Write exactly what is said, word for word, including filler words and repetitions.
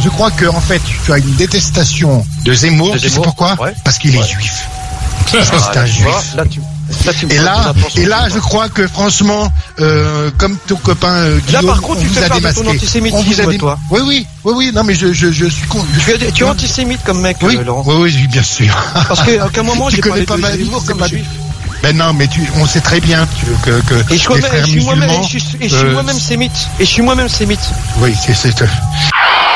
je crois que en fait, tu as une détestation de Zemmour. De Tu sais Zemmour, pourquoi? ouais. Parce qu'il est Ouais. juif. Parce que Ah, c'est un là, tu juif. vois, là, tu, là, tu me Et prends là, ton attention, et là, tu je vois. crois que franchement, euh, comme ton copain euh, Là, Guillaume, par contre, on tu vous fais a part de ton démasqué. antisémitisme, On vous a dé- toi. Oui, oui, oui, oui. Non, mais je, je, je suis con. Tu es, tu es antisémite comme mec, Oui, euh, Laurent. oui, oui, bien sûr. Parce qu'à aucun moment, Tu j'ai connais parlé pas de ma vie, Zemmour c'est comme pas juif. Ben non, mais tu, on sait très bien que, que, que Et je, les et frères je suis moi-même, musulmans. et je, suis- et je suis euh, moi-même sémite. Et je suis moi-même sémite. Oui, c'est, c'est.